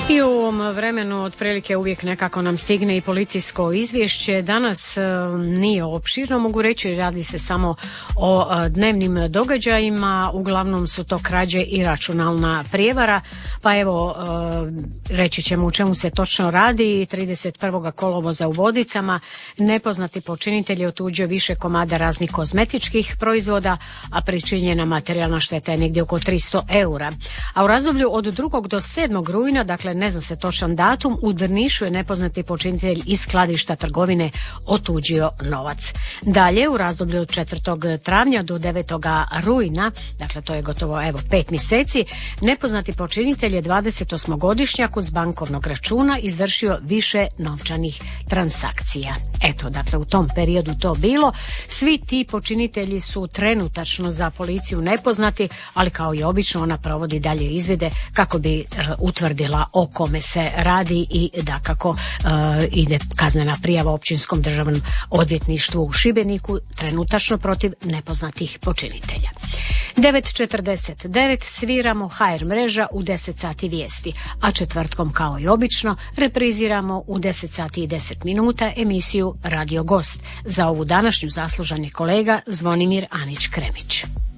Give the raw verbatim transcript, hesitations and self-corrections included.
I u ovom vremenu otprilike uvijek nekako nam stigne i policijsko izvješće. Danas e, nije opširno, mogu reći, radi se samo o e, dnevnim događajima, uglavnom su to krađe i računalna prijevara, pa evo e, reći ćemo u čemu se točno radi. trideset prvog kolovoza u Vodicama nepoznati počinitelj je otuđio više komada raznih kozmetičkih proizvoda, a pričinjena materijalna šteta je negdje oko tristo eura. A u razdoblju od drugog do sedmog rujna, dakle ne zna se točan datum, u Drnišu je nepoznati počinitelj iz skladišta trgovine otuđio novac. Dalje, u razdoblju od četvrtog travnja do devetog rujna, dakle to je gotovo evo pet mjeseci, nepoznati počinitelj je dvadesetosmogodišnjak uz bankovnog računa izvršio više novčanih transakcija. Eto, dakle u tom periodu to bilo. Svi ti počinitelji su trenutačno za policiju nepoznati, ali kao i obično ona provodi dalje izvide kako bi uh, utvrdila o kome se radi i dakako uh, ide kaznena prijava Općinskom državnom odvjetništvu u Šibeniku trenutačno protiv nepoznatih počinitelja. devet četrdeset devet sviramo ha er mreža u deset sati vijesti, a četvrtkom kao i obično repriziramo u deset sati i deset minuta emisiju Radio Gost. Za ovu današnju zaslužan je kolega Zvonimir Anić Kremić.